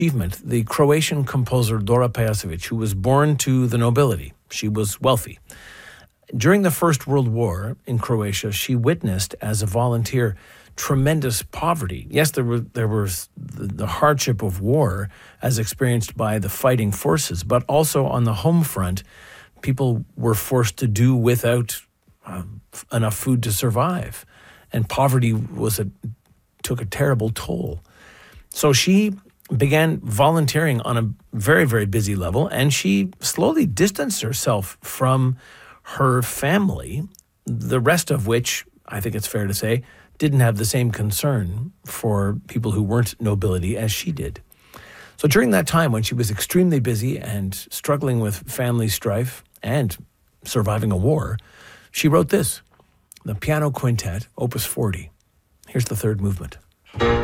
achievement, the Croatian composer Dora Pejacevic, who was born to the nobility. She was wealthy. During the First World War in Croatia, she witnessed as a volunteer tremendous poverty. Yes, there was the hardship of war as experienced by the fighting forces, but also on the home front, people were forced to do without enough food to survive. And poverty took a terrible toll. So she began volunteering on a very, very busy level, and she slowly distanced herself from her family, the rest of which, I think it's fair to say, didn't have the same concern for people who weren't nobility as she did. So during that time when she was extremely busy and struggling with family strife and surviving a war, she wrote this, the Piano Quintet, Opus 40. Here's the third movement.